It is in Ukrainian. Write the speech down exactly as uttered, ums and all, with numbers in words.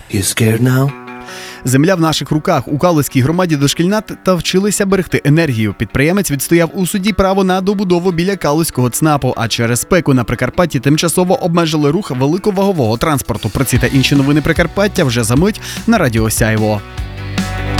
You scared now? Земля в наших руках. У Калузькій громаді дошкільнят та вчилися берегти енергію. Підприємець відстояв у суді право на добудову біля Калузького ЦНАПу, а через спеку на Прикарпатті тимчасово обмежили рух великовагового транспорту. Про ці та інші новини Прикарпаття вже за мить на Радіо Сяйво.